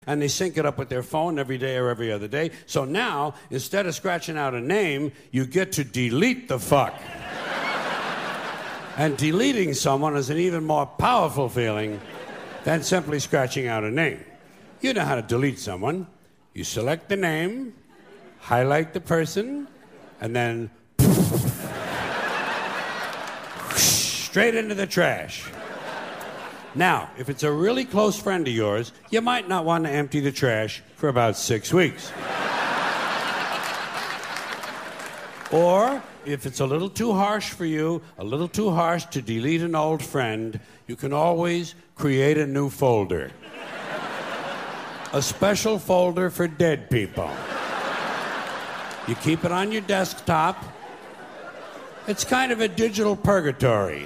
and they sync it up with their phone every day or every other day. So now, instead of scratching out a name, you get to delete the fuck. And deleting someone is an even more powerful feeling than simply scratching out a name. You know how to delete someone. You select the name, highlight the person, and then straight into the trash. Now, if it's a really close friend of yours, you might not want to empty the trash for about 6 weeks. Or, if it's a little too harsh for you, a little too harsh to delete an old friend, you can always create a new folder. A special folder for dead people. You keep it on your desktop. It's kind of a digital purgatory.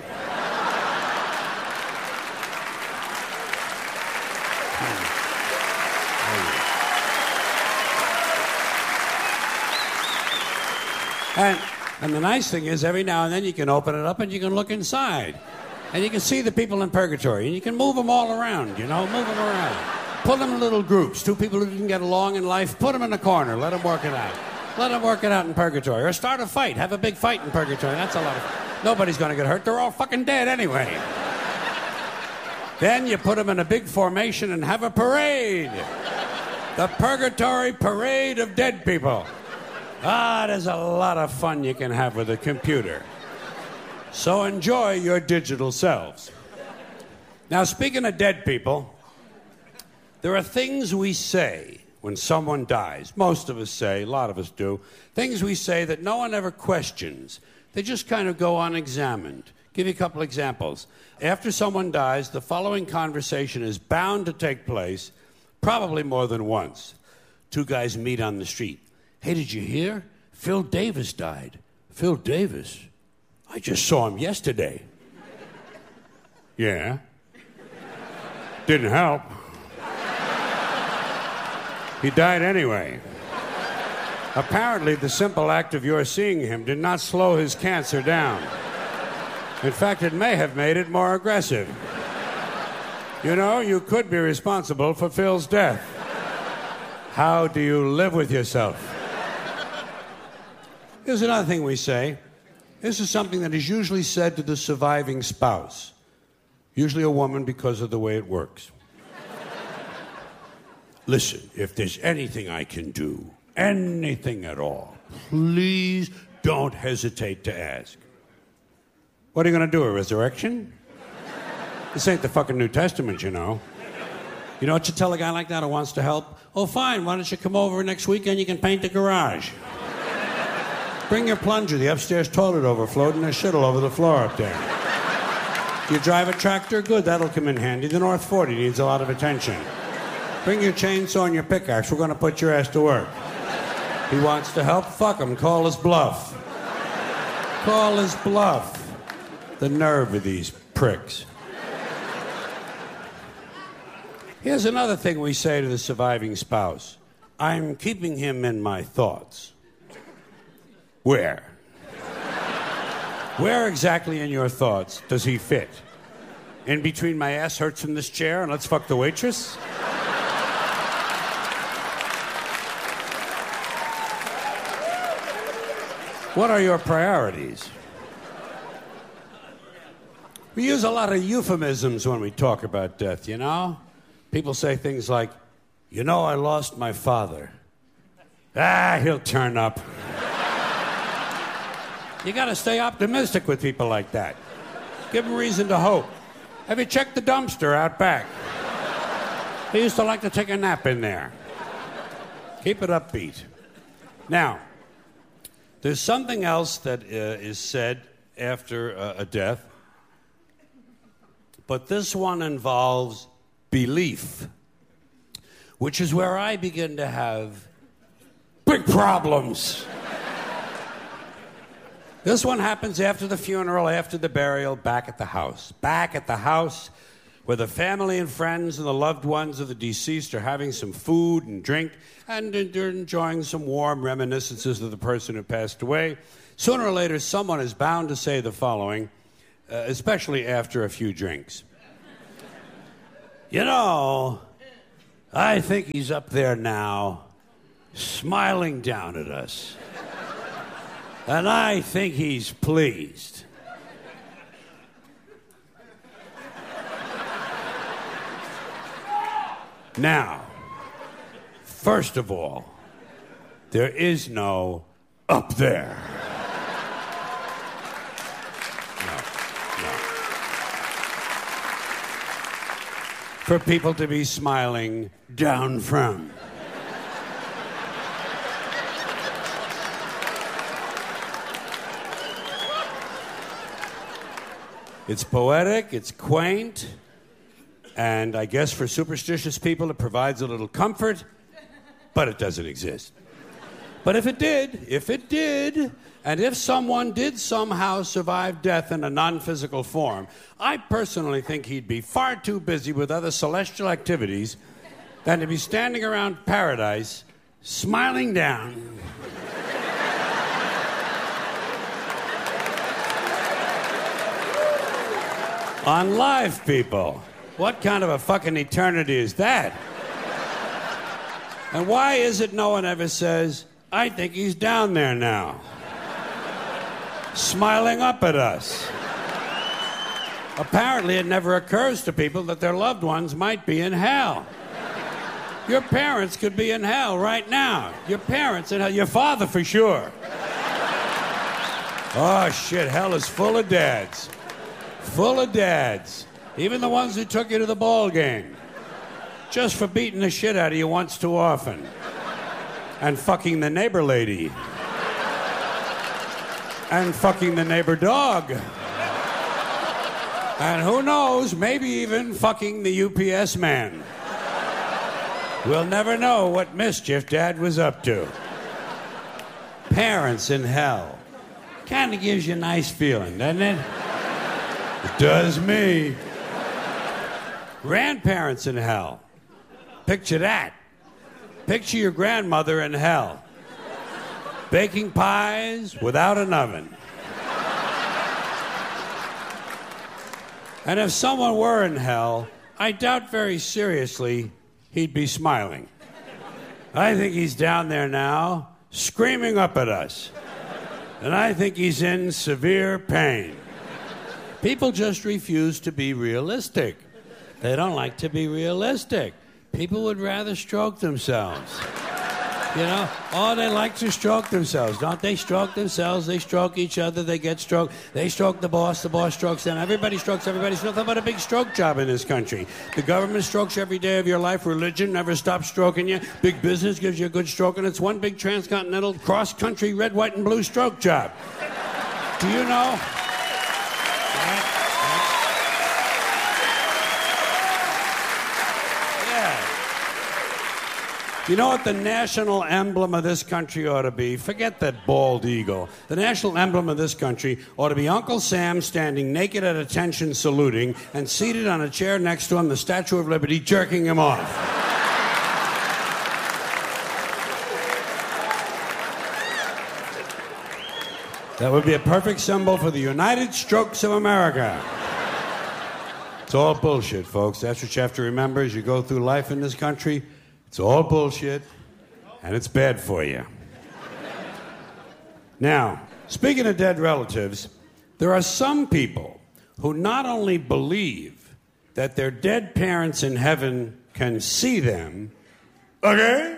And the nice thing is, every now and then you can open it up and you can look inside. And you can see the people in purgatory. And you can move them all around, move them around. Put them in little groups. Two people who didn't get along in life, put them in a corner. Let them work it out. Let them work it out in purgatory. Or start a fight. Have a big fight in purgatory. That's a lot of fun. Nobody's going to get hurt. They're all fucking dead anyway. Then you put them in a big formation and have a parade. The Purgatory Parade of Dead People. There's a lot of fun you can have with a computer. So enjoy your digital selves. Now, speaking of dead people, there are things we say when someone dies. Most of us say, a lot of us do, things we say that no one ever questions. They just kind of go unexamined. Give you a couple examples. After someone dies, the following conversation is bound to take place, probably more than once. Two guys meet on the street. Hey, did you hear? Phil Davis died. Phil Davis? I just saw him yesterday. Yeah. Didn't help. He died anyway. Apparently, the simple act of your seeing him did not slow his cancer down. In fact, it may have made it more aggressive. You could be responsible for Phil's death. How do you live with yourself? Here's another thing we say. This is something that is usually said to the surviving spouse. Usually a woman because of the way it works. Listen, if there's anything I can do, anything at all, please don't hesitate to ask. What are you going to do, a resurrection? This ain't the fucking New Testament, You know what you tell a guy like that who wants to help? Oh, fine, why don't you come over next weekend? You can paint the garage. Bring your plunger. The upstairs toilet overflowed and there's shit all over the floor up there. You drive a tractor? Good, that'll come in handy. The North 40 needs a lot of attention. Bring your chainsaw and your pickaxe. We're going to put your ass to work. He wants to help? Fuck him. Call his bluff. Call his bluff. The nerve of these pricks. Here's another thing we say to the surviving spouse. I'm keeping him in my thoughts. Where? Where exactly in your thoughts does he fit? In between my ass hurts from this chair and let's fuck the waitress? What are your priorities? We use a lot of euphemisms when we talk about death, People say things like, I lost my father. He'll turn up. You got to stay optimistic with people like that. Give them reason to hope. Have you checked the dumpster out back? They used to like to take a nap in there. Keep it upbeat. Now, there's something else that is said after a death, but this one involves belief, which is where I begin to have big problems. This one happens after the funeral, after the burial, back at the house. Back at the house where the family and friends and the loved ones of the deceased are having some food and drink and they're enjoying some warm reminiscences of the person who passed away. Sooner or later, someone is bound to say the following, especially after a few drinks. I think he's up there now, smiling down at us. And I think he's pleased. Now, first of all, there is no up there. No. For people to be smiling down from. It's poetic, it's quaint, and I guess for superstitious people it provides a little comfort, but it doesn't exist. But if it did, and if someone did somehow survive death in a non-physical form, I personally think he'd be far too busy with other celestial activities than to be standing around paradise, smiling down. On live people. What kind of a fucking eternity is that? And why is it no one ever says, I think he's down there now, smiling up at us? Apparently it never occurs to people that their loved ones might be in hell. Your parents could be in hell right now. Your parents in hell. Your father for sure. Oh shit, hell is full of dads. Full of dads. Even the ones who took you to the ball game. Just for beating the shit out of you once too often. And fucking the neighbor lady. And fucking the neighbor dog. And who knows, maybe even fucking the UPS man. We'll never know what mischief Dad was up to. Parents in hell. Kind of gives you a nice feeling, doesn't it? It does me. Grandparents in hell. Picture that. Picture your grandmother in hell. Baking pies without an oven. And if someone were in hell, I doubt very seriously he'd be smiling. I think he's down there now, screaming up at us. And I think he's in severe pain. People just refuse to be realistic. They don't like to be realistic. People would rather stroke themselves. You know? Oh, they like to stroke themselves. Don't they stroke themselves? They stroke each other. They get stroked. They stroke the boss strokes them. Everybody strokes everybody. It's nothing but a big stroke job in this country. The government strokes you every day of your life. Religion never stops stroking you. Big business gives you a good stroke, and it's one big transcontinental cross-country red, white, and blue stroke job. Do you know? You know what the national emblem of this country ought to be? Forget that bald eagle. The national emblem of this country ought to be Uncle Sam standing naked at attention saluting, and seated on a chair next to him, the Statue of Liberty, jerking him off. That would be a perfect symbol for the United Strokes of America. It's all bullshit, folks. That's what you have to remember as you go through life in this country. It's all bullshit, and it's bad for you. Now, speaking of dead relatives, there are some people who not only believe that their dead parents in heaven can see them, okay?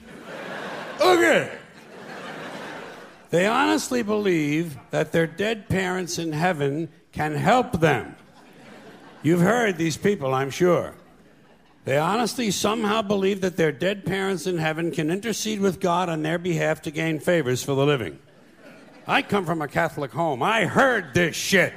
They honestly believe that their dead parents in heaven can help them. You've heard these people, I'm sure. They honestly somehow believe that their dead parents in heaven can intercede with God on their behalf to gain favors for the living. I come from a Catholic home. I heard this shit.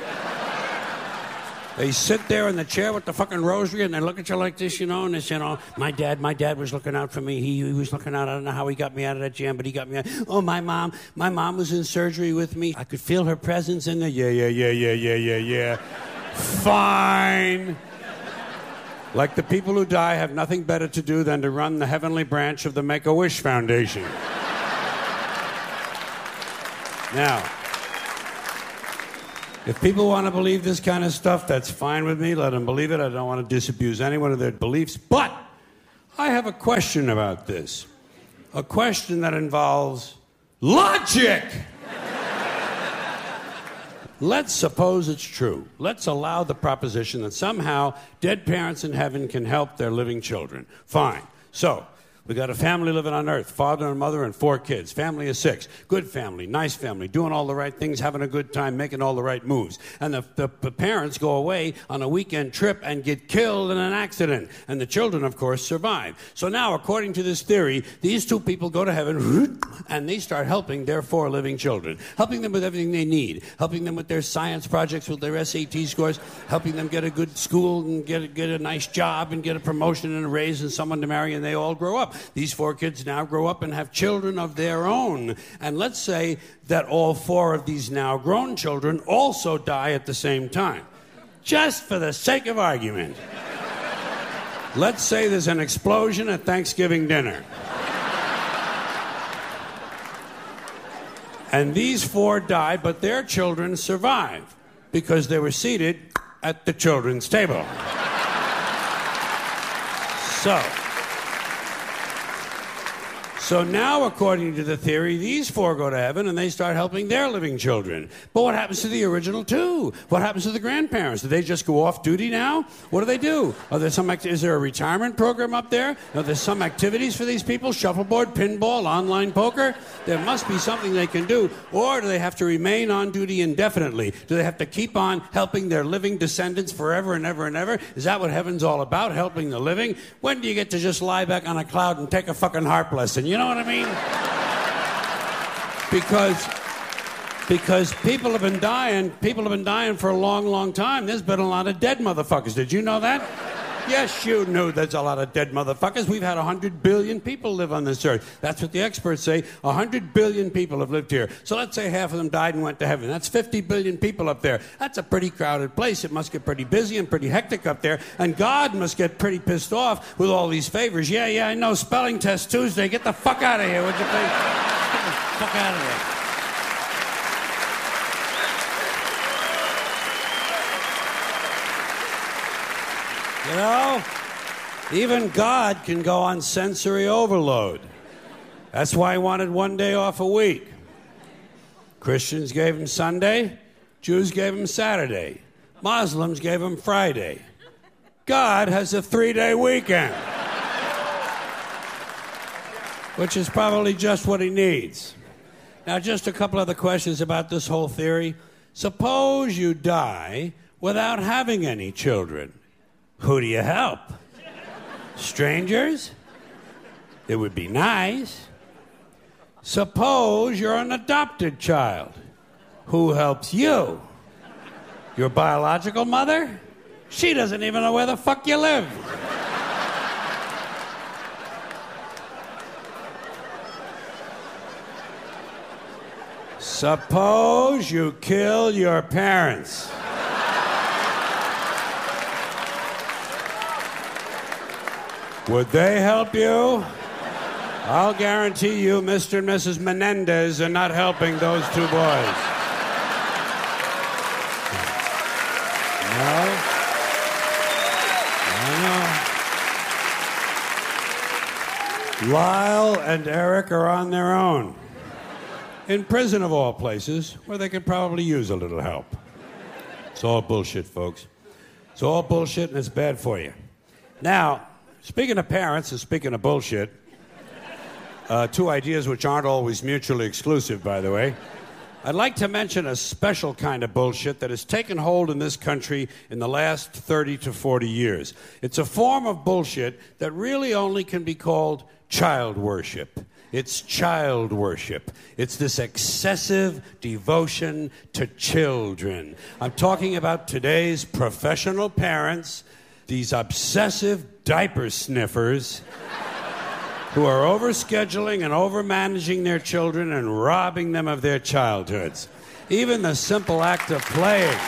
They sit there in the chair with the fucking rosary and they look at you like this, you know, and they say, my dad was looking out for me. He was looking out. I don't know how he got me out of that jam, but he got me out. Oh, my mom was in surgery with me. I could feel her presence in there. Yeah. Fine. Like the people who die have nothing better to do than to run the heavenly branch of the Make-A-Wish Foundation. Now, if people want to believe this kind of stuff, that's fine with me. Let them believe it. I don't want to disabuse anyone of their beliefs. But a question about this. A question that involves logic. Let's suppose it's true. Let's allow the proposition that somehow dead parents in heaven can help their living children. Fine. So, we got a family living on earth, father and mother and 4 kids. Family of 6. Good family, nice family, doing all the right things, having a good time, making all the right moves. And the parents go away on a weekend trip and get killed in an accident. And the children, of course, survive. So now, according to this theory, these 2 people go to heaven and they start helping their 4 living children. Helping them with everything they need. Helping them with their science projects, with their SAT scores. Helping them get a good school and get a nice job and get a promotion and a raise and someone to marry, and they all grow up. These 4 kids now grow up and have children of their own. And let's say that all 4 of these now grown children also die at the same time. Just for the sake of argument. Let's say there's an explosion at Thanksgiving dinner. And these 4 died, but their children survived because they were seated at the children's table. So now, according to the theory, these 4 go to heaven and they start helping their living children. But what happens to the original 2? What happens to the grandparents? Do they just go off duty now? What do? Is there a retirement program up there? Are there some activities for these people? Shuffleboard, pinball, online poker? There must be something they can do. Or do they have to remain on duty indefinitely? Do they have to keep on helping their living descendants forever and ever and ever? Is that what heaven's all about, helping the living? When do you get to just lie back on a cloud and take a fucking harp lesson? You know what I mean? Because people have been dying for a long, long time. There's been a lot of dead motherfuckers. Did you know that? Yes, you knew there's a lot of dead motherfuckers. We've had 100 billion people live on this earth. That's what the experts say. 100 billion people have lived here. So let's say half of them died and went to heaven. That's 50 billion people up there. That's a pretty crowded place. It must get pretty busy and pretty hectic up there. And God must get pretty pissed off with all these favors. Yeah, I know. Spelling test Tuesday. Get the fuck out of here, would you please? Get the fuck out of here. You know, even God can go on sensory overload. That's why he wanted 1 day off a week. Christians gave him Sunday. Jews gave him Saturday. Muslims gave him Friday. God has a 3-day weekend, which is probably just what he needs. Now, just a couple other questions about this whole theory. Suppose you die without having any children. Who do you help? Strangers? It would be nice. Suppose you're an adopted child. Who helps you? Your biological mother? She doesn't even know where the fuck you live. Suppose you kill your parents. Would they help you? I'll guarantee you Mr. and Mrs. Menendez are not helping those 2 boys. No? I know. Lyle and Eric are on their own. In prison of all places, where they could probably use a little help. It's all bullshit, folks. It's all bullshit and it's bad for you. Now, speaking of parents and speaking of bullshit, 2 ideas which aren't always mutually exclusive, by the way. I'd like to mention a special kind of bullshit that has taken hold in this country in the last 30 to 40 years. It's a form of bullshit that really only can be called child worship. It's child worship. It's this excessive devotion to children. I'm talking about today's professional parents, these obsessive diaper sniffers who are overscheduling and overmanaging their children and robbing them of their childhoods. Even the simple act of playing.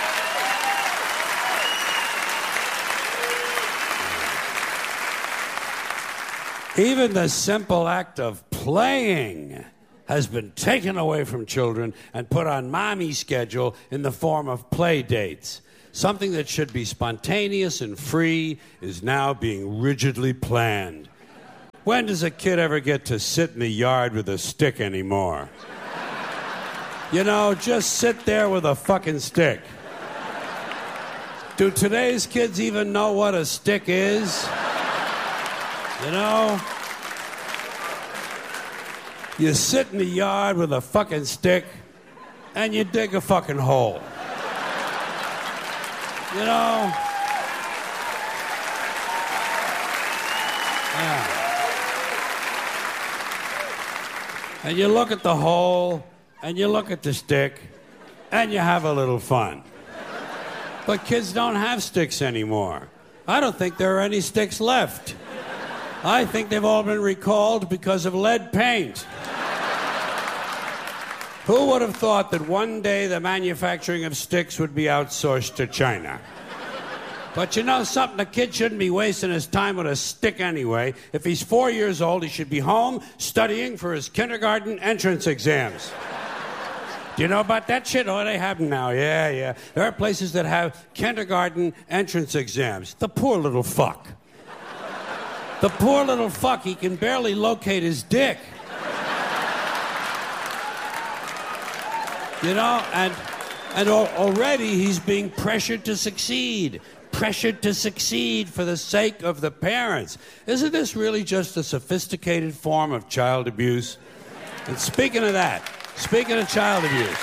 Even the simple act of playing has been taken away from children and put on mommy's schedule in the form of play dates. Something that should be spontaneous and free is now being rigidly planned. When does a kid ever get to sit in the yard with a stick anymore? You know, just sit there with a fucking stick. Do today's kids even know what a stick is? You know? You sit in the yard with a fucking stick and you dig a fucking hole. You know? Yeah. And you look at the hole, and you look at the stick, and you have a little fun. But kids don't have sticks anymore. I don't think there are any sticks left. I think they've all been recalled because of lead paint. Who would have thought that one day the manufacturing of sticks would be outsourced to China? But you know something? A kid shouldn't be wasting his time with a stick anyway. If he's 4 years old, he should be home studying for his kindergarten entrance exams. Do you know about that shit? Oh, they have them now. Yeah. There are places that have kindergarten entrance exams. The poor little fuck. The poor little fuck, he can barely locate his dick. You know, and already he's being pressured to succeed. Pressured to succeed for the sake of the parents. Isn't this really just a sophisticated form of child abuse? And speaking of that, speaking of child abuse,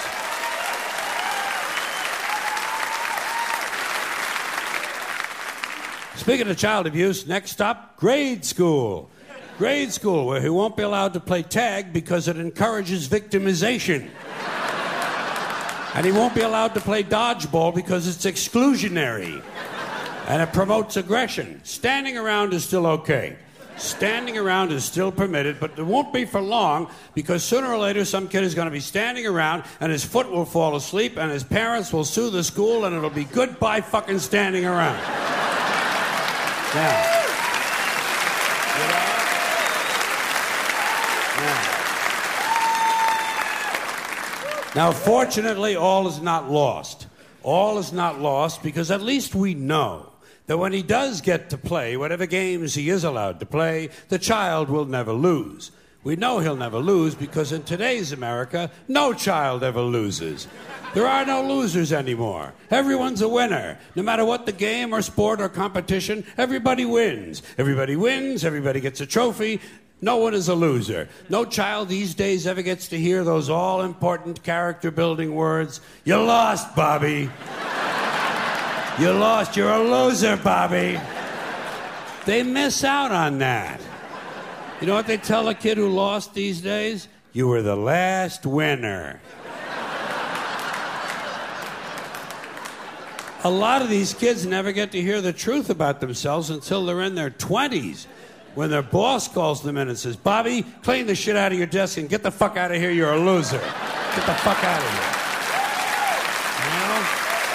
next stop, grade school. Grade school, where he won't be allowed to play tag because it encourages victimization. And he won't be allowed to play dodgeball because it's exclusionary. And it promotes aggression. Standing around is still okay. Standing around is still permitted, but it won't be for long because sooner or later some kid is going to be standing around and his foot will fall asleep and his parents will sue the school and it'll be goodbye fucking standing around. Now, Now, fortunately, all is not lost. All is not lost because at least we know that when he does get to play whatever games he is allowed to play, the child will never lose. We know he'll never lose because in today's America, no child ever loses. There are no losers anymore. Everyone's a winner. No matter what the game or sport or competition, everybody wins. Everybody wins, everybody gets a trophy. No one is a loser. No child these days ever gets to hear those all-important character-building words, "You lost, Bobby. You lost. You're a loser, Bobby." They miss out on that. You know what they tell a kid who lost these days? You were the last winner. A lot of these kids never get to hear the truth about themselves until they're in their 20s. When their boss calls them in and says, "Bobby, clean the shit out of your desk and get the fuck out of here. You're a loser. Get the fuck out of here." You know?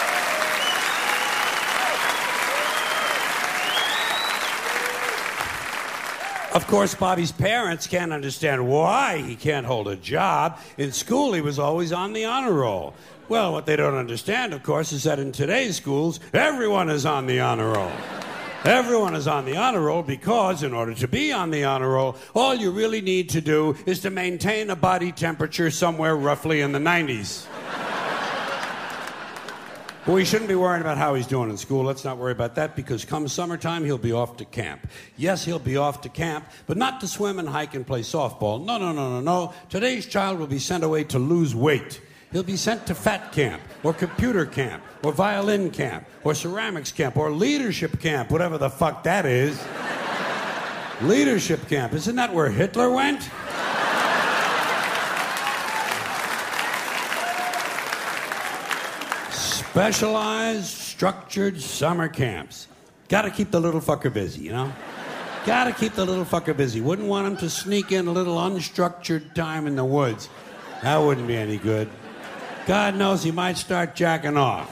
Of course, Bobby's parents can't understand why he can't hold a job. In school, he was always on the honor roll. Well, what they don't understand, of course, is that in today's schools, everyone is on the honor roll. Everyone is on the honor roll because in order to be on the honor roll, all you really need to do is to maintain a body temperature somewhere roughly in the 90s. But we shouldn't be worrying about how he's doing in school. Let's not worry about that because come summertime, he'll be off to camp. Yes, he'll be off to camp, but not to swim and hike and play softball. No. Today's child will be sent away to lose weight. He'll be sent to fat camp, or computer camp, or violin camp, or ceramics camp, or leadership camp, whatever the fuck that is. Leadership camp. Isn't that where Hitler went? Specialized, structured summer camps. Gotta keep the little fucker busy, you know? Gotta keep the little fucker busy. Wouldn't want him to sneak in a little unstructured time in the woods. That wouldn't be any good. God knows he might start jacking off.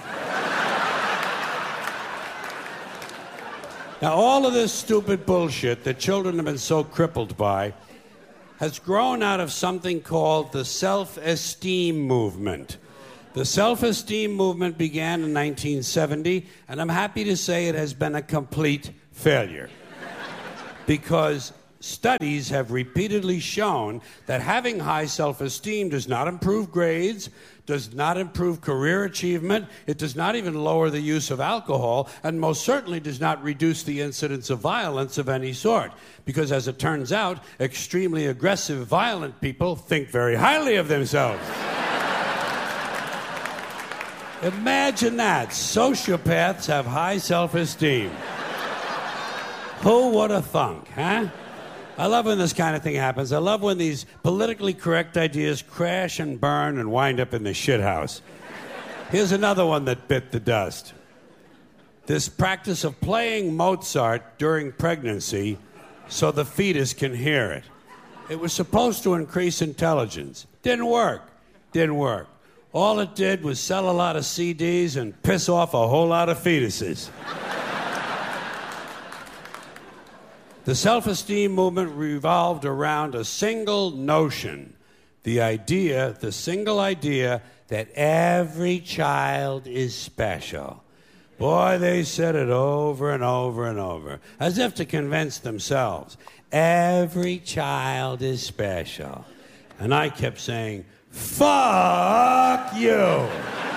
Now, all of this stupid bullshit that children have been so crippled by has grown out of something called the self-esteem movement. The self-esteem movement began in 1970, and I'm happy to say it has been a complete failure. Because Studies have repeatedly shown that having high self-esteem does not improve grades, does not improve career achievement, it does not even lower the use of alcohol, and most certainly does not reduce the incidence of violence of any sort. Because as it turns out, extremely aggressive, violent people think very highly of themselves. Imagine that. Sociopaths have high self-esteem. Who would have thunk, huh? I love when this kind of thing happens. I love when these politically correct ideas crash and burn and wind up in the shithouse. Here's another one that bit the dust. This practice of playing Mozart during pregnancy so the fetus can hear it. It was supposed to increase intelligence. Didn't work. All it did was sell a lot of CDs and piss off a whole lot of fetuses. The self-esteem movement revolved around a single notion, the single idea that every child is special. Boy, they said it over and over and over, as if to convince themselves. Every child is special. And I kept saying, fuck you!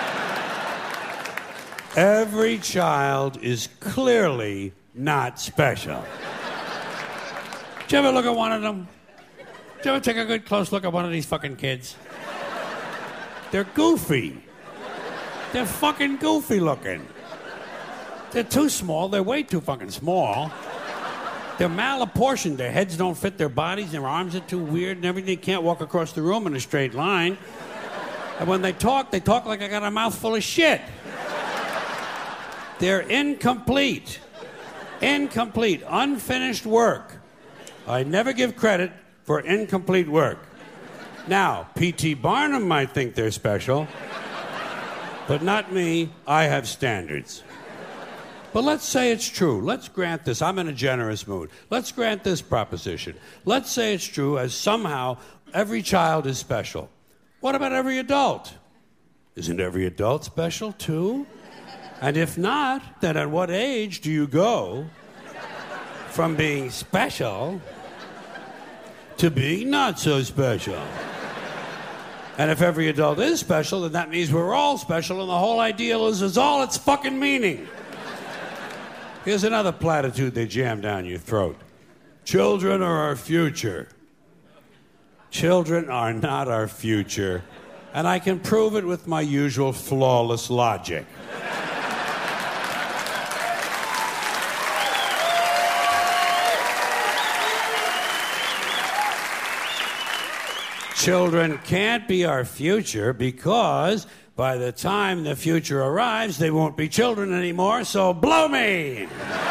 Every child is clearly not special. Did you ever look at one of them? Did you ever take a good close look at one of these fucking kids? They're goofy. They're fucking goofy looking. They're too small. They're way too fucking small. They're malapportioned. Their heads don't fit their bodies. Their arms are too weird and everything. They can't walk across the room in a straight line. And when they talk like I got a mouthful of shit. They're incomplete. Unfinished work. I never give credit for incomplete work. Now, P.T. Barnum might think they're special, but not me. I have standards. But let's say it's true. Let's grant this. I'm in a generous mood. Let's grant this proposition. Let's say it's true as somehow every child is special. What about every adult? Isn't every adult special too? And if not, then at what age do you go from being special to being not so special? And if every adult is special, then that means we're all special, and the whole ideal is all its fucking meaning. Here's another platitude they jam down your throat. Children are our future. Children are not our future. And I can prove it with my usual flawless logic. Children can't be our future because by the time the future arrives, they won't be children anymore, so blow me!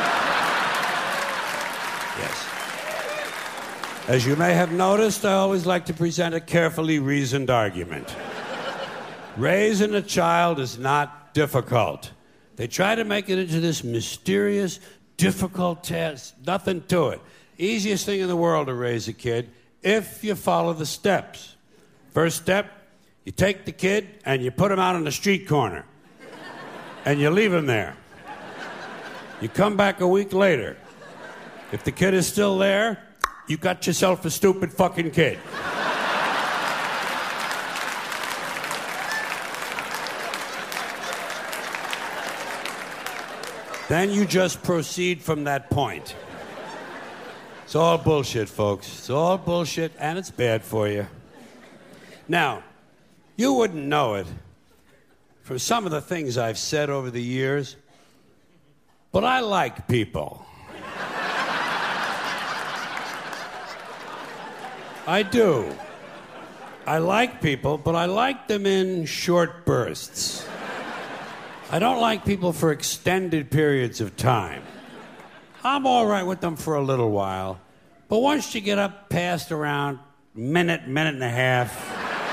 Yes. As you may have noticed, I always like to present a carefully reasoned argument. Raising a child is not difficult. They try to make it into this mysterious, difficult test. Nothing to it. Easiest thing in the world to raise a kid if you follow the steps. First step, you take the kid and you put him out on the street corner. And you leave him there. You come back a week later. If the kid is still there, you got yourself a stupid fucking kid. Then you just proceed from that point. It's all bullshit, folks. It's all bullshit, and it's bad for you. Now, you wouldn't know it from some of the things I've said over the years, but I like people. I do. I like people, but I like them in short bursts. I don't like people for extended periods of time. I'm all right with them for a little while, but once you get up past around minute and a half,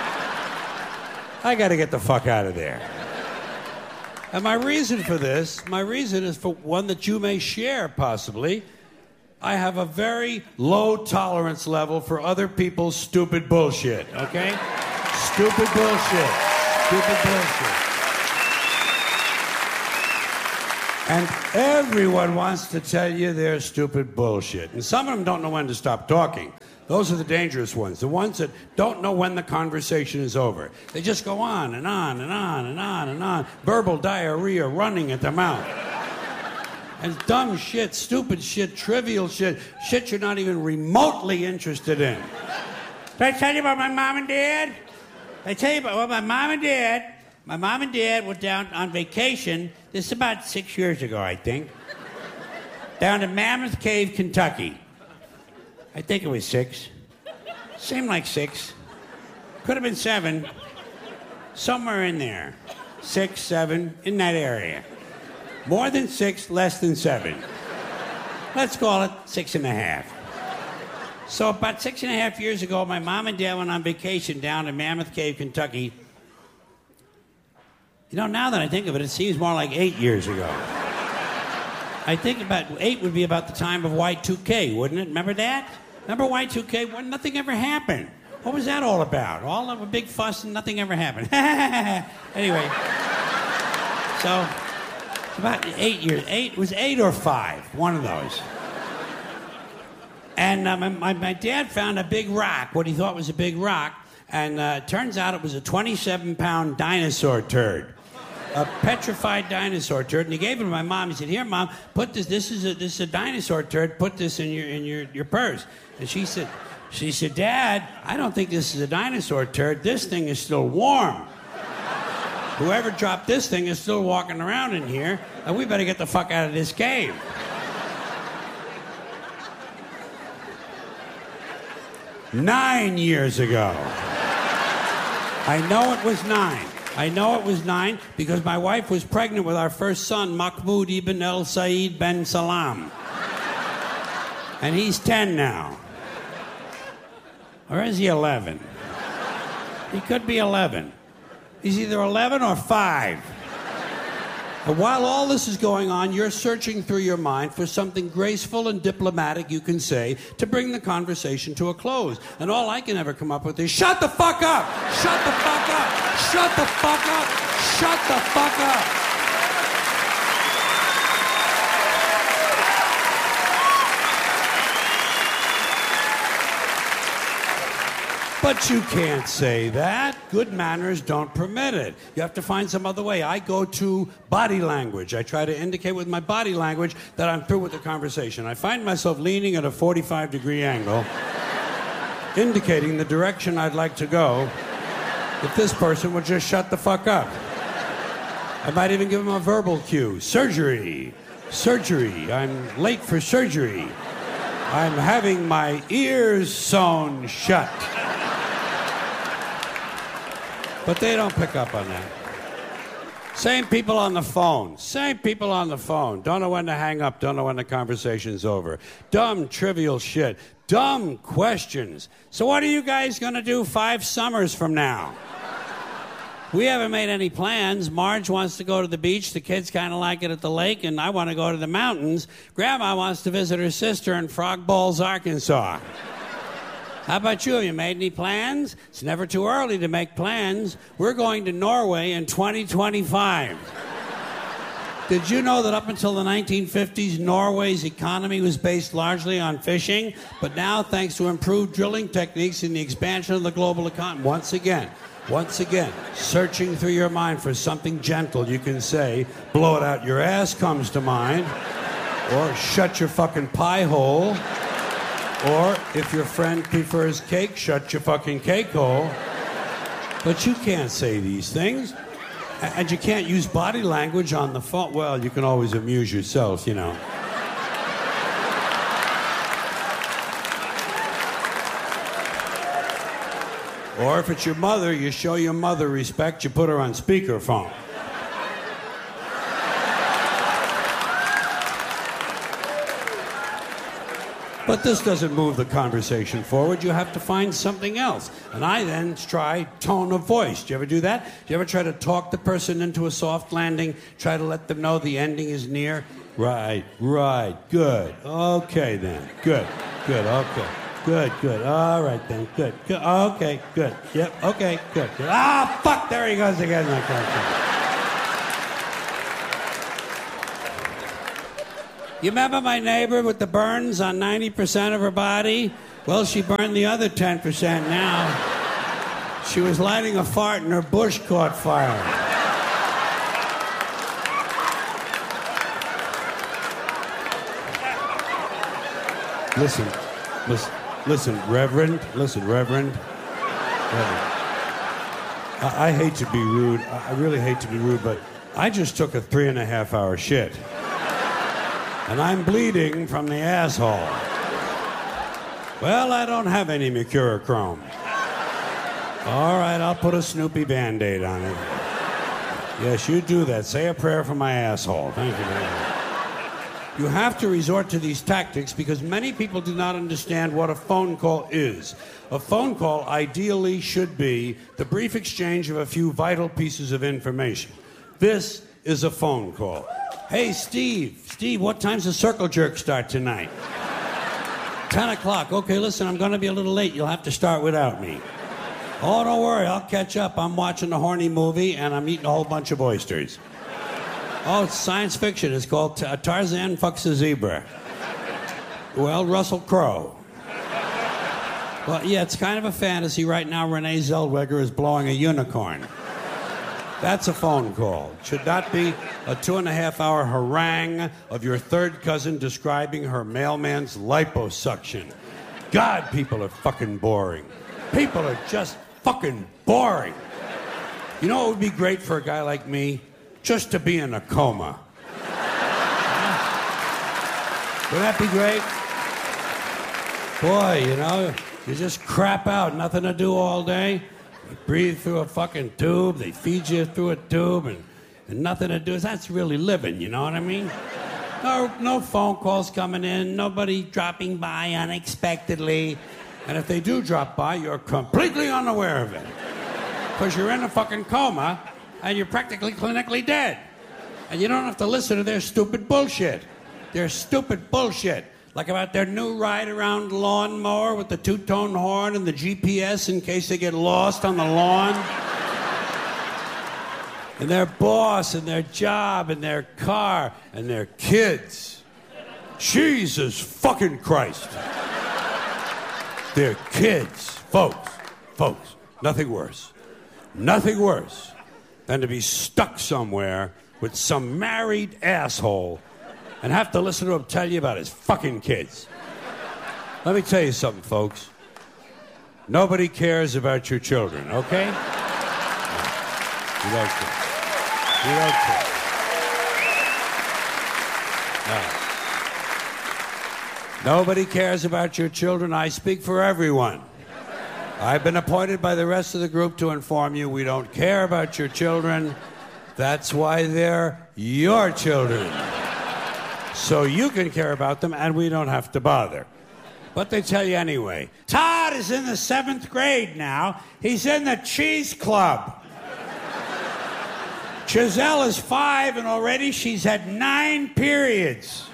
I got to get the fuck out of there. And my reason is for one that you may share, possibly. I have a very low tolerance level for other people's stupid bullshit, okay? Stupid bullshit. And everyone wants to tell you their stupid bullshit. And some of them don't know when to stop talking. Those are the dangerous ones, the ones that don't know when the conversation is over. They just go on and on and on and on and on. Verbal diarrhea running at the mouth. And dumb shit, stupid shit, trivial shit, shit you're not even remotely interested in. Did I tell you about my mom and dad? I tell you about my mom and dad. My mom and dad were down on vacation. This is about 6 years ago, I think. Down to Mammoth Cave, Kentucky. I think it was 6. Seemed like 6. Could have been 7. Somewhere in there. 6, 7, in that area. More than 6, less than 7. Let's call it 6.5. So about 6.5 years ago, my mom and dad went on vacation down to Mammoth Cave, Kentucky. You know, now that I think of it, it seems more like 8 years ago. I think about 8 would be about the time of Y2K, wouldn't it? Remember that? Remember Y2K when nothing ever happened? What was that all about? All of a big fuss and nothing ever happened. Anyway, so about 8 years. 8 was 8 or 5, one of those. And my dad found a big rock, what he thought was a big rock, and turns out it was a 27-pound dinosaur turd. A petrified dinosaur turd, and he gave it to my mom. He said, "Here, Mom, put this. This is a dinosaur turd. Put this in your purse." And she said, "Dad, I don't think this is a dinosaur turd. This thing is still warm. Whoever dropped this thing is still walking around in here, and we better get the fuck out of this cave." 9 years ago. I know it was 9. I know it was 9 because my wife was pregnant with our first son, Mahmoud ibn el-Said ben Salam. And he's 10 now. Or is he 11? He could be 11. He's either 11 or 5. And while all this is going on, you're searching through your mind for something graceful and diplomatic you can say to bring the conversation to a close. And all I can ever come up with is, shut the fuck up! Shut the fuck up! Shut the fuck up! Shut the fuck up! But you can't say that. Good manners don't permit it. You have to find some other way. I go to body language. I try to indicate with my body language that I'm through with the conversation. I find myself leaning at a 45-degree angle, indicating the direction I'd like to go if this person would just shut the fuck up. I might even give him a verbal cue. Surgery. Surgery. I'm late for surgery. I'm having my ears sewn shut. But they don't pick up on that. Same people on the phone. Same people on the phone. Don't know when to hang up. Don't know when the conversation's over. Dumb, trivial shit. Dumb questions. So what are you guys going to do 5 summers from now? We haven't made any plans. Marge wants to go to the beach. The kids kind of like it at the lake, and I want to go to the mountains. Grandma wants to visit her sister in Frog Balls, Arkansas. How about you? Have you made any plans? It's never too early to make plans. We're going to Norway in 2025. Did you know that up until the 1950s, Norway's economy was based largely on fishing? But now, thanks to improved drilling techniques and the expansion of the global economy, once again, searching through your mind for something gentle you can say, blow it out your ass comes to mind, or shut your fucking pie hole. Or, if your friend prefers cake, shut your fucking cake hole. But you can't say these things. And you can't use body language on the phone. Well, you can always amuse yourself, you know. Or if it's your mother, you show your mother respect, you put her on speakerphone. But this doesn't move the conversation forward. You have to find something else. And I then try tone of voice. Do you ever do that? Do you ever try to talk the person into a soft landing? Try to let them know the ending is near? Right, good. Okay then, good, okay. Good, all right then, good, okay, good. Yep, okay, good. Fuck, there he goes again. You remember my neighbor with the burns on 90% of her body? Well, she burned the other 10% now. She was lighting a fart and her bush caught fire. Listen, Reverend. I hate to be rude. I really hate to be rude, but I just took a 3.5-hour shit. And I'm bleeding from the asshole. Well, I don't have any mercurochrome. All right, I'll put a Snoopy Band-Aid on it. Yes, you do that. Say a prayer for my asshole. Thank you very much. You have to resort to these tactics because many people do not understand what a phone call is. A phone call ideally should be the brief exchange of a few vital pieces of information. This is a phone call. Hey, Steve, what time's the circle jerk start tonight? 10 o'clock. Okay, listen, I'm going to be a little late. You'll have to start without me. Oh, don't worry, I'll catch up. I'm watching a horny movie and I'm eating a whole bunch of oysters. Oh, it's science fiction. It's called Tarzan Fucks a Zebra. Well, Russell Crowe. Well, yeah, it's kind of a fantasy. Right now, Renee Zellweger is blowing a unicorn. That's a phone call. It should not be a 2.5-hour harangue of your third cousin describing her mailman's liposuction. God, people are fucking boring. People are just fucking boring. You know what would be great for a guy like me? Just to be in a coma. Would that be great? Boy, you know, you just crap out, nothing to do all day. You breathe through a fucking tube, they feed you through a tube, and nothing to do. That's really living, you know what I mean? No phone calls coming in, nobody dropping by unexpectedly. And if they do drop by, you're completely unaware of it. Because you're in a fucking coma, and you're practically clinically dead. And you don't have to listen to their stupid bullshit. Their stupid bullshit. Like about their new ride-around lawnmower with the two-tone horn and the GPS in case they get lost on the lawn. And their boss and their job and their car and their kids. Jesus fucking Christ. Their kids. Folks, nothing worse. Nothing worse than to be stuck somewhere with some married asshole and have to listen to him tell you about his fucking kids. Let me tell you something, folks. Nobody cares about your children, okay? You don't care. You don't care. No. Nobody cares about your children. I speak for everyone. I've been appointed by the rest of the group to inform you we don't care about your children. That's why they're your children. So you can care about them and we don't have to bother. But they tell you anyway. Todd is in the 7th grade now. He's in the cheese club. Giselle is 5 and already she's had 9 periods.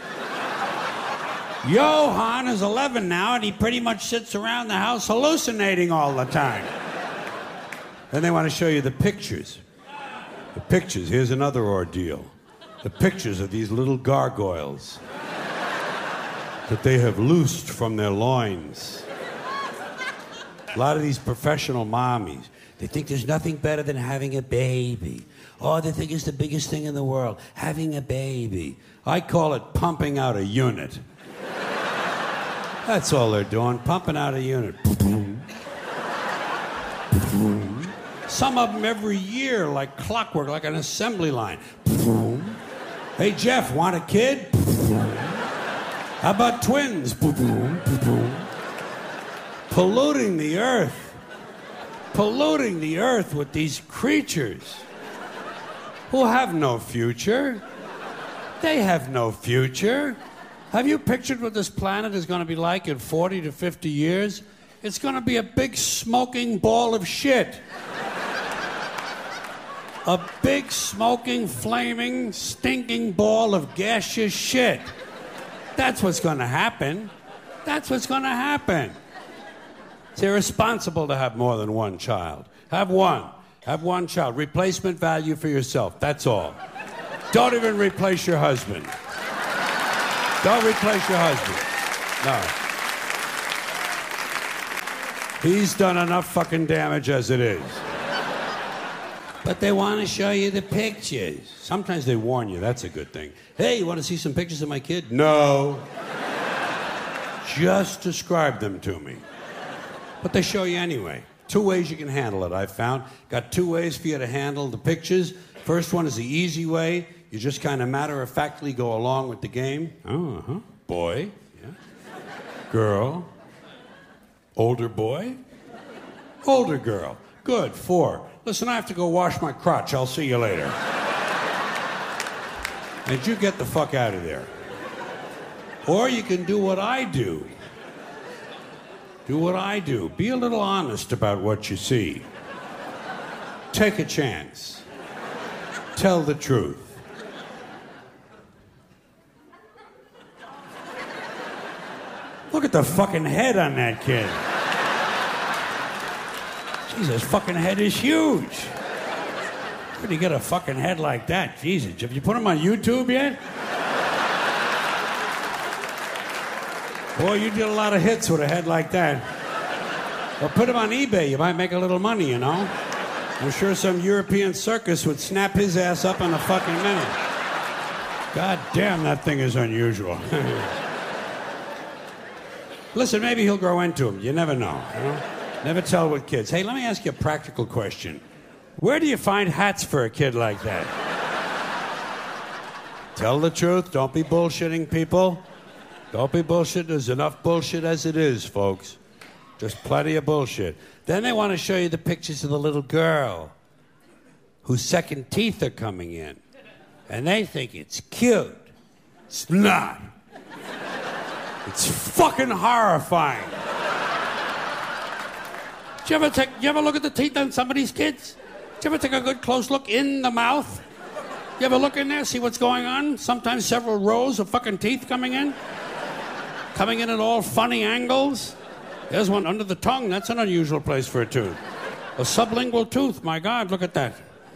Johan is 11 now, and he pretty much sits around the house hallucinating all the time. Then they want to show you the pictures. The pictures. Here's another ordeal. The pictures of these little gargoyles that they have loosed from their loins. A lot of these professional mommies, they think there's nothing better than having a baby. Oh, they think it's the biggest thing in the world, having a baby. I call it pumping out a unit. That's all they're doing, pumping out a unit. Some of them every year, like clockwork, like an assembly line. Hey, Jeff, want a kid? How about twins? Polluting the earth. Polluting the earth with these creatures who have no future. They have no future. Have you pictured what this planet is going to be like in 40 to 50 years? It's going to be a big smoking ball of shit. A big smoking, flaming, stinking ball of gaseous shit. That's what's going to happen. That's what's going to happen. It's irresponsible to have more than one child. Have one. Have one child. Replacement value for yourself. That's all. Don't even replace your husband. Don't replace your husband. No. He's done enough fucking damage as it is. But they want to show you the pictures. Sometimes they warn you. That's a good thing. Hey, you want to see some pictures of my kid? No. Just describe them to me. But they show you anyway. 2 ways you can handle it, I've found. Got 2 ways for you to handle the pictures. First one is the easy way. You just kind of matter-of-factly go along with the game. Boy. Yeah. Girl. Older boy. Older girl. Good. 4. Listen, I have to go wash my crotch. I'll see you later. And you get the fuck out of there. Or you can do what I do. Do what I do. Be a little honest about what you see. Take a chance. Tell the truth. Look at the fucking head on that kid. Jesus, fucking head is huge. Where do you get a fucking head like that? Jesus, have you put him on YouTube yet? Boy, you did a lot of hits with a head like that. Well, put him on eBay. You might make a little money, you know? I'm sure some European circus would snap his ass up in a fucking minute. God damn, that thing is unusual. Listen, maybe he'll grow into him. You never know, you know? Never tell with kids. Hey, let me ask you a practical question. Where do you find hats for a kid like that? Tell the truth. Don't be bullshitting people. Don't be bullshit. There's enough bullshit as it is, folks. Just plenty of bullshit. Then they want to show you the pictures of the little girl whose second teeth are coming in. And they think it's cute. It's not. It's fucking horrifying. Did you ever look at the teeth on somebody's kids? Did you ever take a good close look in the mouth? You ever look in there, see what's going on? Sometimes several rows of fucking teeth coming in. Coming in at all funny angles. There's one under the tongue. That's an unusual place for a tooth. A sublingual tooth. My God, look at that.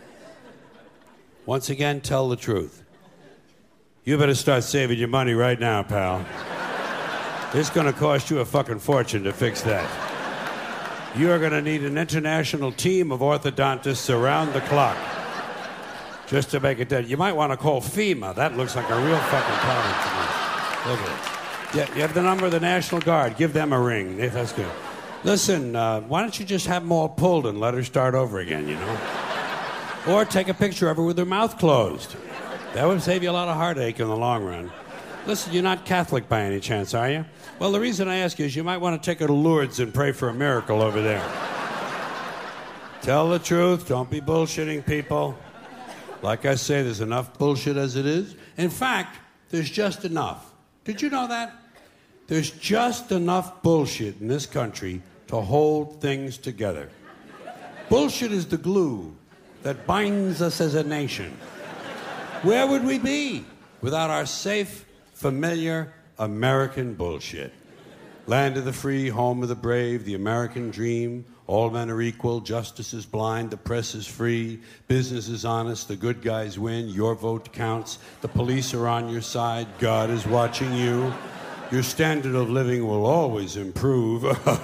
Once again, tell the truth. You better start saving your money right now, pal. It's going to cost you a fucking fortune to fix that. You are going to need an international team of orthodontists around the clock just to make it dead. You might want to call FEMA. That looks like a real fucking problem to me. Look at it. Yeah, you have the number of the National Guard. Give them a ring. That's good. Listen, why don't you just have them all pulled and let her start over again, you know? Or take a picture of her with her mouth closed. That would save you a lot of heartache in the long run. Listen, you're not Catholic by any chance, are you? Well, the reason I ask you is you might want to take her to Lourdes and pray for a miracle over there. Tell the truth. Don't be bullshitting people. Like I say, there's enough bullshit as it is. In fact, there's just enough. Did you know that? There's just enough bullshit in this country to hold things together. Bullshit is the glue that binds us as a nation. Where would we be without our safe, familiar American bullshit? Land of the free, home of the brave, the American dream. All men are equal, justice is blind, the press is free, business is honest, the good guys win, your vote counts, the police are on your side, God is watching you, your standard of living will always improve,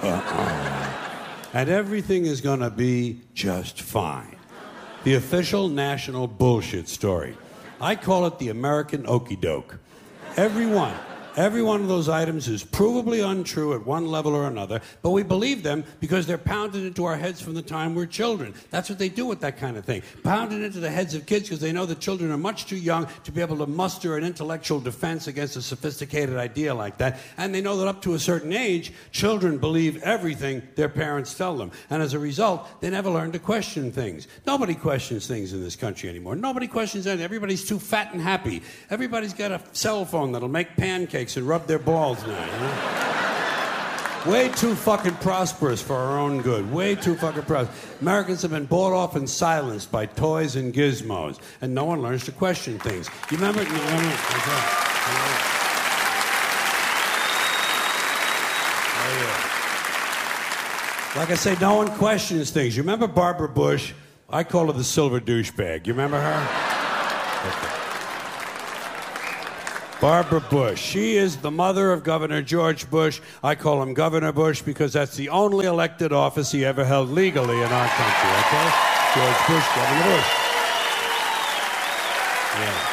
and everything is gonna be just fine. The official national bullshit story. I call it the American okey doke. Every one of those items is provably untrue at one level or another, but we believe them because they're pounded into our heads from the time we're children. That's what they do with that kind of thing. Pounded into the heads of kids because they know that children are much too young to be able to muster an intellectual defense against a sophisticated idea like that. And they know that up to a certain age, children believe everything their parents tell them. And as a result, they never learn to question things. Nobody questions things in this country anymore. Nobody questions anything. Everybody's too fat and happy. Everybody's got a cell phone that'll make pancakes and rub their balls now, you know? Way too fucking prosperous for our own good. Way too fucking prosperous. Americans have been bought off and silenced by toys and gizmos, and no one learns to question things. You remember? Like I say, no one questions things. You remember Barbara Bush? I call her the silver douchebag. You remember her? Okay. Barbara Bush. She is the mother of Governor George Bush. I call him Governor Bush because that's the only elected office he ever held legally in our country, okay? George Bush, Governor Bush. Yeah.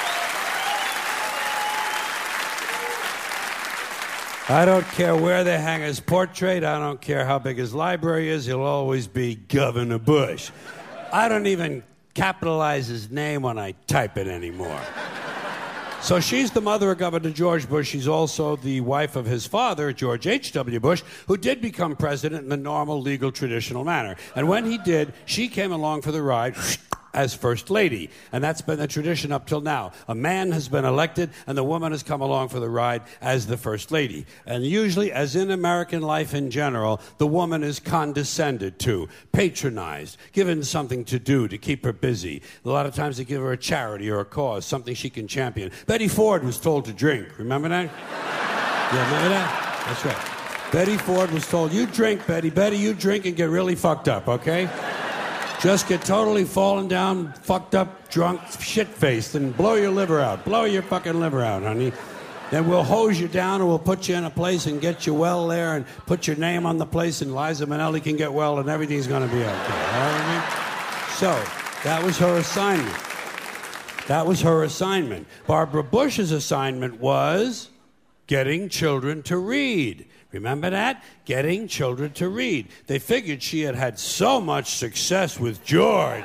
I don't care where they hang his portrait. I don't care how big his library is. He'll always be Governor Bush. I don't even capitalize his name when I type it anymore. So she's the mother of Governor George Bush. She's also the wife of his father, George H.W. Bush, who did become president in the normal, legal, traditional manner. And when he did, she came along for the ride as First Lady. And that's been the tradition up till now. A man has been elected, and the woman has come along for the ride as the First Lady. And usually, as in American life in general, the woman is condescended to, patronized, given something to do to keep her busy. A lot of times they give her a charity or a cause, something she can champion. Betty Ford was told to drink. Remember that? Yeah, remember that? That's right. Betty Ford was told, you drink, Betty. Betty, you drink and get really fucked up, okay? Just get totally fallen down, fucked up, drunk, shit-faced, and blow your liver out. Blow your fucking liver out, honey. Then we'll hose you down and we'll put you in a place and get you well there and put your name on the place and Liza Minnelli can get well and everything's going to be okay. All right? So, that was her assignment. That was her assignment. Barbara Bush's assignment was getting children to read. Remember that? Getting children to read. They figured she had had so much success with George.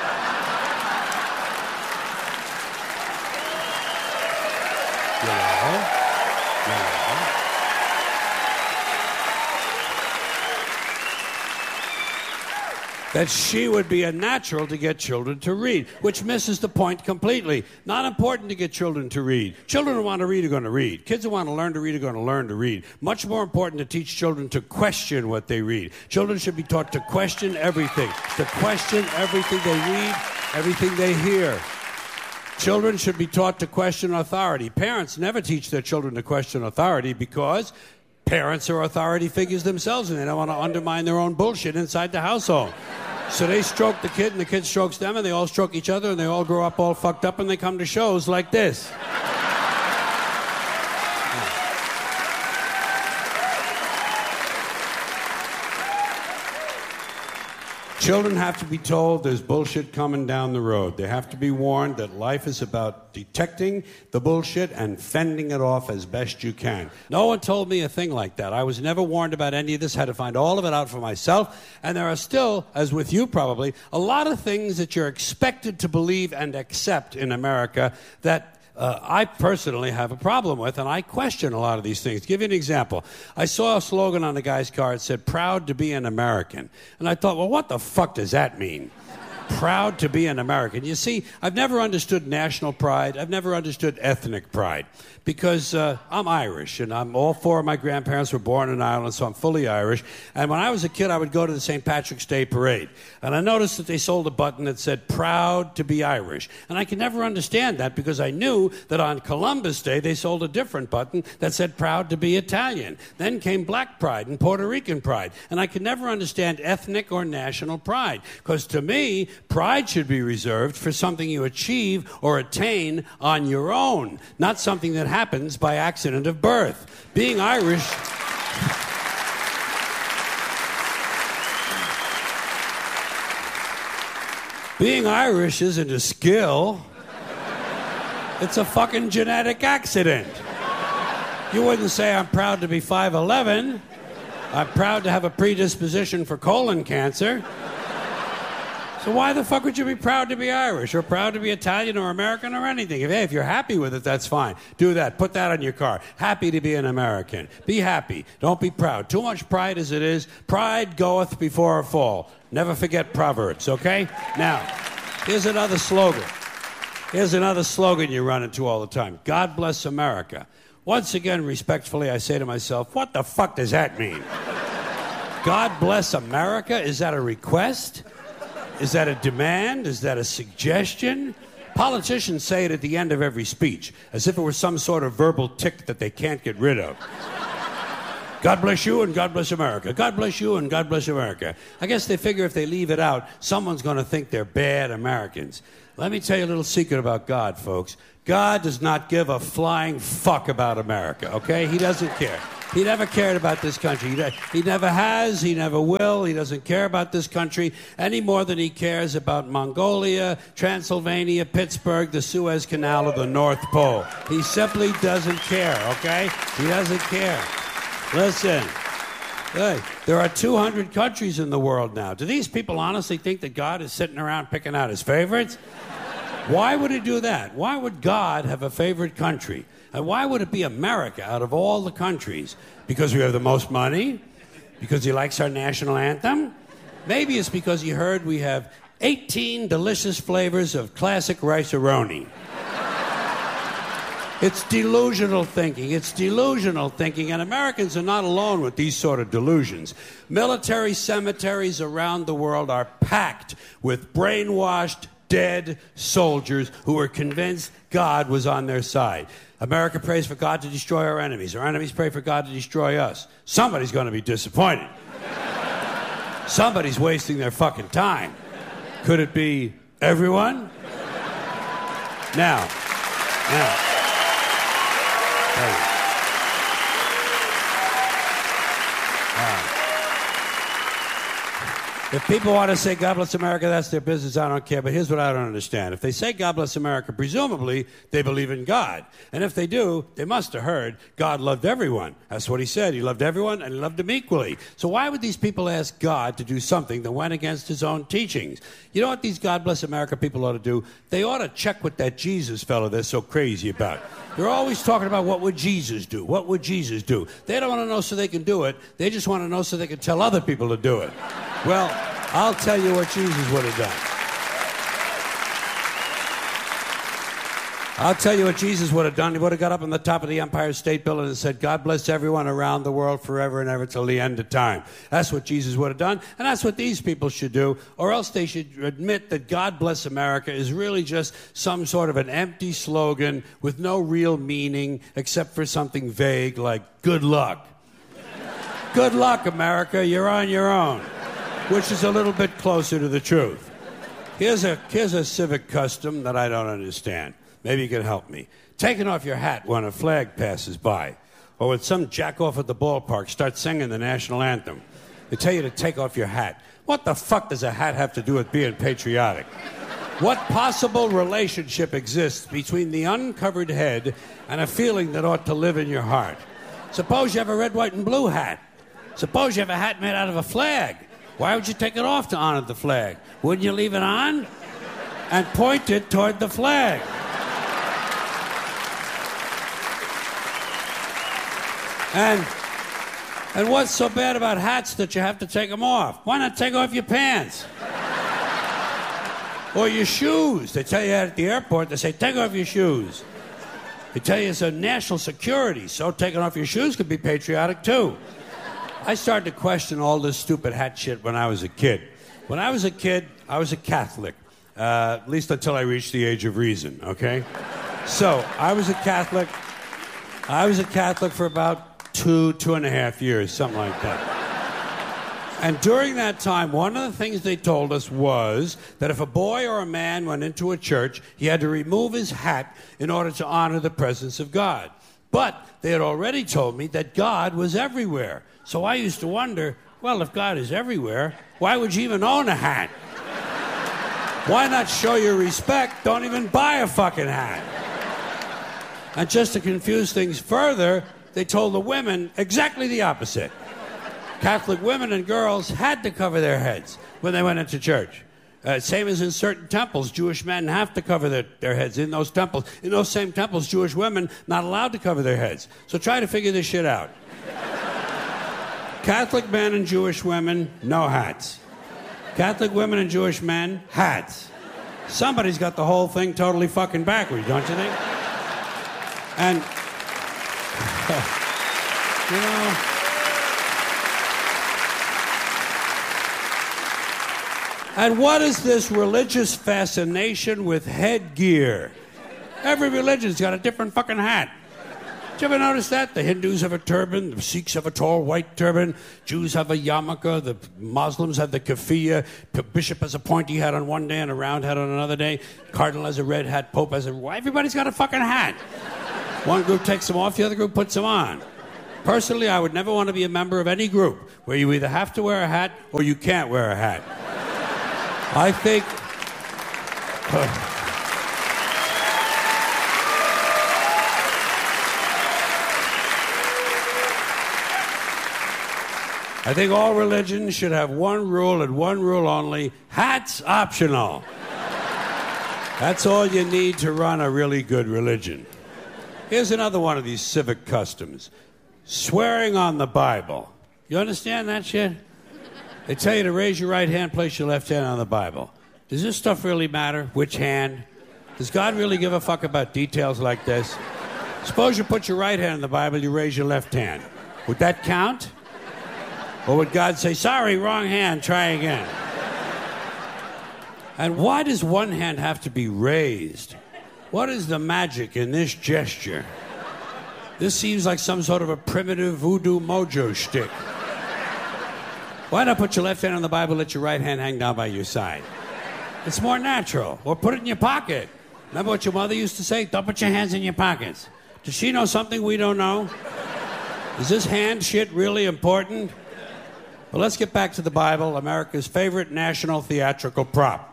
That she would be a natural to get children to read, which misses the point completely. Not important to get children to read. Children who want to read are going to read. Kids who want to learn to read are going to learn to read. Much more important to teach children to question what they read. Children should be taught to question everything, to question everything they read, everything they hear. Children should be taught to question authority. Parents never teach their children to question authority because parents are authority figures themselves and they don't want to undermine their own bullshit inside the household. So they stroke the kid and the kid strokes them and they all stroke each other and they all grow up all fucked up and they come to shows like this. Children have to be told there's bullshit coming down the road. They have to be warned that life is about detecting the bullshit and fending it off as best you can. No one told me a thing like that. I was never warned about any of this, had to find all of it out for myself. And there are still, as with you probably, a lot of things that you're expected to believe and accept in America that I personally have a problem with, and I question a lot of these things. To give you an example, I saw a slogan on the guy's car that said, proud to be an American. And I thought, well, what the fuck does that mean? Proud to be an American. You see, I've never understood national pride. I've never understood ethnic pride because I'm Irish, and all four of my grandparents were born in Ireland, so I'm fully Irish. And when I was a kid, I would go to the St. Patrick's Day parade. And I noticed that they sold a button that said, proud to be Irish. And I could never understand that because I knew that on Columbus Day, they sold a different button that said, proud to be Italian. Then came Black pride and Puerto Rican pride. And I could never understand ethnic or national pride because to me, pride should be reserved for something you achieve or attain on your own, not something that happens by accident of birth. Being Irish... Being Irish isn't a skill. It's a fucking genetic accident. You wouldn't say, I'm proud to be 5'11". I'm proud to have a predisposition for colon cancer. So why the fuck would you be proud to be Irish or proud to be Italian or American or anything? If you're happy with it, that's fine. Do that. Put that on your car. Happy to be an American. Be happy. Don't be proud. Too much pride as it is. Pride goeth before a fall. Never forget Proverbs, okay? Now, here's another slogan. Here's another slogan you run into all the time. God bless America. Once again, respectfully, I say to myself, what the fuck does that mean? God bless America? Is that a request? Is that a demand? Is that a suggestion? Politicians say it at the end of every speech, as if it were some sort of verbal tic that they can't get rid of. God bless you and God bless America. God bless you and God bless America. I guess they figure if they leave it out, someone's going to think they're bad Americans. Let me tell you a little secret about God, folks. God does not give a flying fuck about America, okay? He doesn't care. He never cared about this country. He never has. He never will. He doesn't care about this country any more than he cares about Mongolia, Transylvania, Pittsburgh, the Suez Canal, or the North Pole. He simply doesn't care, okay? He doesn't care. Listen, hey, there are 200 countries in the world now. Do these people honestly think that God is sitting around picking out his favorites? Why would he do that? Why would God have a favorite country? And why would it be America out of all the countries? Because we have the most money? Because he likes our national anthem? Maybe it's because he heard we have 18 delicious flavors of classic rice-a-roni. It's delusional thinking. It's delusional thinking, and Americans are not alone with these sort of delusions. Military cemeteries around the world are packed with brainwashed, dead soldiers who were convinced God was on their side. America prays for God to destroy our enemies. Our enemies pray for God to destroy us. Somebody's going to be disappointed. Somebody's wasting their fucking time. Could it be everyone? Now. Hey. If people want to say God bless America, that's their business. I don't care. But here's what I don't understand. If they say God bless America, presumably they believe in God. And if they do, they must have heard God loved everyone. That's what he said. He loved everyone and he loved them equally. So why would these people ask God to do something that went against his own teachings? You know what these God bless America people ought to do? They ought to check with that Jesus fellow they're so crazy about. They're always talking about what would Jesus do? What would Jesus do? They don't want to know so they can do it. They just want to know so they can tell other people to do it. Well, I'll tell you what Jesus would have done. I'll tell you what Jesus would have done. He would have got up on the top of the Empire State Building and said, God bless everyone around the world forever and ever till the end of time. That's what Jesus would have done, and that's what these people should do, or else they should admit that God bless America is really just some sort of an empty slogan with no real meaning except for something vague like good luck. Good luck, America. You're on your own. Which is a little bit closer to the truth. Here's a civic custom that I don't understand. Maybe you can help me. Taking off your hat when a flag passes by, or when some jackoff at the ballpark starts singing the national anthem. They tell you to take off your hat. What the fuck does a hat have to do with being patriotic? What possible relationship exists between the uncovered head and a feeling that ought to live in your heart? Suppose you have a red, white, and blue hat. Suppose you have a hat made out of a flag. Why would you take it off to honor the flag? Wouldn't you leave it on and point it toward the flag? And what's so bad about hats that you have to take them off? Why not take off your pants? Or your shoes. They tell you at the airport, they say, take off your shoes. They tell you it's a national security, so taking off your shoes could be patriotic too. I started to question all this stupid hat shit when I was a kid. When I was a kid, I was a Catholic, at least until I reached the age of reason, okay? So, I was a Catholic for about 2.5 years, something like that. And during that time, one of the things they told us was that if a boy or a man went into a church, he had to remove his hat in order to honor the presence of God. But they had already told me that God was everywhere. So I used to wonder, well, if God is everywhere, why would you even own a hat? Why not show your respect? Don't even buy a fucking hat. And just to confuse things further, they told the women exactly the opposite. Catholic women and girls had to cover their heads when they went into church. Same as in certain temples, Jewish men have to cover their heads in those temples. In those same temples, Jewish women not allowed to cover their heads. So try to figure this shit out. Catholic men and Jewish women, no hats. Catholic women and Jewish men, hats. Somebody's got the whole thing totally fucking backwards, don't you think? And, you know, and what is this religious fascination with headgear? Every religion's got a different fucking hat. Did you ever notice that? The Hindus have a turban, the Sikhs have a tall white turban, Jews have a yarmulke, the Muslims have the keffiyeh, the bishop has a pointy hat on one day and a round hat on another day, cardinal has a red hat, pope has a... Everybody's got a fucking hat. One group takes them off, the other group puts them on. Personally, I would never want to be a member of any group where you either have to wear a hat or you can't wear a hat. I think... I think all religions should have one rule and one rule only: hats optional. That's all you need to run a really good religion. Here's another one of these civic customs: swearing on the Bible. You understand that shit? They tell you to raise your right hand, place your left hand on the Bible. Does this stuff really matter? Which hand? Does God really give a fuck about details like this? Suppose you put your right hand in the Bible, you raise your left hand. Would that count? Or would God say, sorry, wrong hand, try again? And why does one hand have to be raised? What is the magic in this gesture? This seems like some sort of a primitive voodoo mojo shtick. Why not put your left hand on the Bible, let your right hand hang down by your side? It's more natural. Or put it in your pocket. Remember what your mother used to say? Don't put your hands in your pockets. Does she know something we don't know? Is this hand shit really important? Well, let's get back to the Bible, America's favorite national theatrical prop.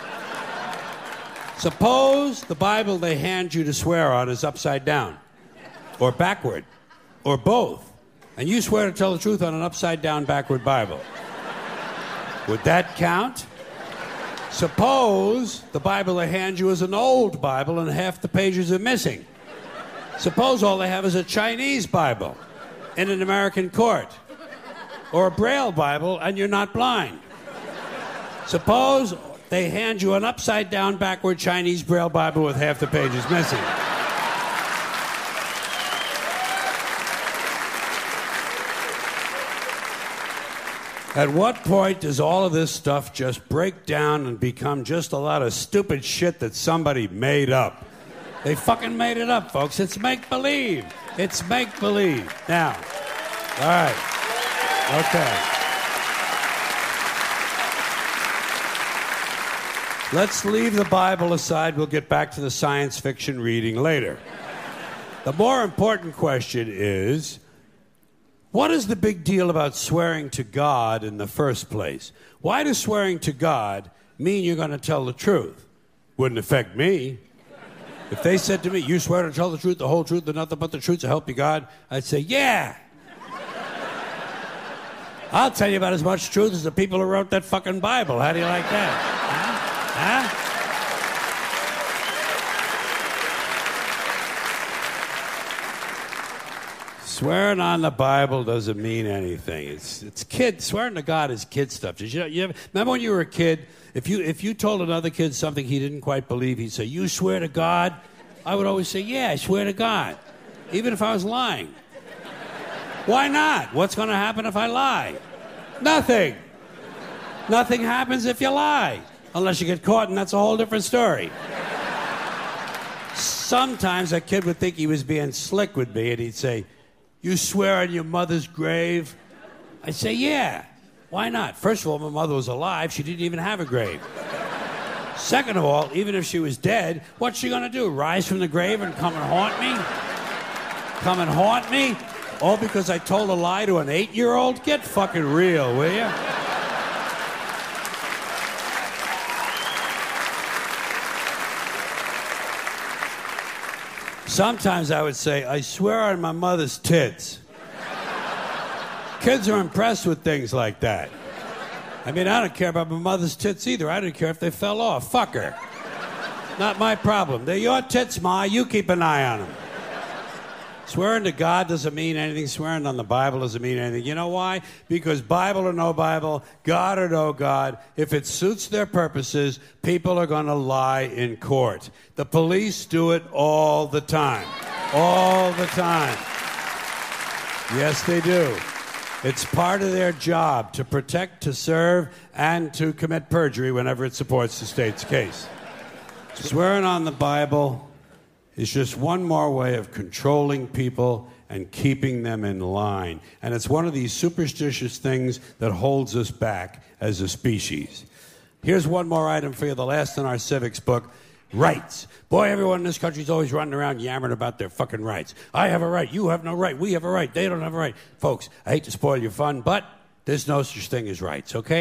Suppose the Bible they hand you to swear on is upside down, or backward, or both, and you swear to tell the truth on an upside-down, backward Bible. Would that count? Suppose the Bible they hand you is an old Bible and half the pages are missing. Suppose all they have is a Chinese Bible in an American court. Or a Braille Bible, and you're not blind. Suppose they hand you an upside-down, backward Chinese Braille Bible with half the pages missing. At what point does all of this stuff just break down and become just a lot of stupid shit that somebody made up? They fucking made it up, folks. It's make-believe. It's make-believe. Now, all right. Okay. Let's leave the Bible aside. We'll get back to the science fiction reading later. The more important question is, what is the big deal about swearing to God in the first place? Why does swearing to God mean you're going to tell the truth? Wouldn't affect me. If they said to me, you swear to tell the truth, the whole truth, and nothing but the truth to help you God, I'd say, yeah. I'll tell you about as much truth as the people who wrote that fucking Bible. How do you like that? Huh? Swearing on the Bible doesn't mean anything. It's kid. Swearing to God is kid stuff. Did you remember when you were a kid? If you told another kid something he didn't quite believe, he'd say, "You swear to God?" I would always say, "Yeah, I swear to God," even if I was lying. Why not? What's going to happen if I lie? Nothing. Nothing happens if you lie. Unless you get caught, and that's a whole different story. Sometimes a kid would think he was being slick with me, and he'd say, "You swear on your mother's grave?" I'd say, "Yeah. Why not? First of all, my mother was alive. She didn't even have a grave. Second of all, even if she was dead, what's she going to do? Rise from the grave and come and haunt me? Come and haunt me? All because I told a lie to an 8-year-old? Get fucking real, will you?" Sometimes I would say, "I swear on my mother's tits." Kids are impressed with things like that. I mean, I don't care about my mother's tits either. I don't care if they fell off. Fuck her. Not my problem. They're your tits, Ma. You keep an eye on them. Swearing to God doesn't mean anything. Swearing on the Bible doesn't mean anything. You know why? Because Bible or no Bible, God or no God, if it suits their purposes, people are going to lie in court. The police do it all the time. All the time. Yes, they do. It's part of their job to protect, to serve, and to commit perjury whenever it supports the state's case. Swearing on the Bible is just one more way of controlling people and keeping them in line. And it's one of these superstitious things that holds us back as a species. Here's one more item for you, the last in our civics book. Rights. Boy, everyone in this country is always running around yammering about their fucking rights. I have a right, you have no right, we have a right, they don't have a right. Folks, I hate to spoil your fun, but there's no such thing as rights, okay?